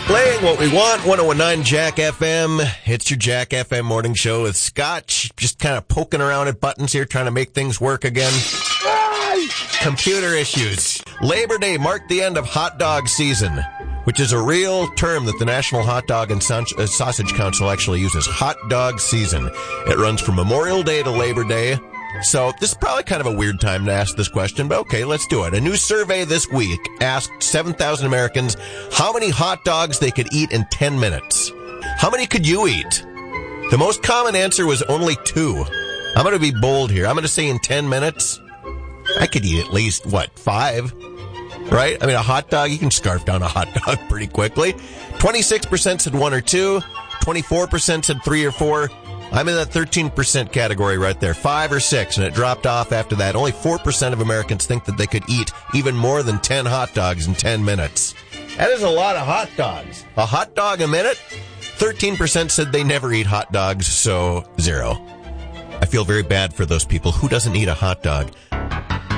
Playing what we want, 101.9 Jack FM. It's your Jack FM morning show with Scott. Just kind of poking around at buttons here, trying to make things work again. Computer issues. Labor Day marked the end of hot dog season, which is a real term that the National Hot Dog and Sausage Council actually uses. Hot dog season. It runs from Memorial Day to Labor Day. So this is probably kind of a weird time to ask this question, but okay, let's do it. A new survey this week asked 7,000 Americans how many hot dogs they could eat in 10 minutes. How many could you eat? The most common answer was only 2. I'm going to be bold here. I'm going to say in 10 minutes, I could eat at least, 5? Right? I mean, a hot dog, you can scarf down a hot dog pretty quickly. 26% said 1 or 2. 24% said 3 or 4. I'm in that 13% category right there, 5 or 6, and it dropped off after that. Only 4% of Americans think that they could eat even more than 10 hot dogs in 10 minutes. That is a lot of hot dogs. A hot dog a minute? 13% said they never eat hot dogs, so 0. I feel very bad for those people. Who doesn't eat a hot dog?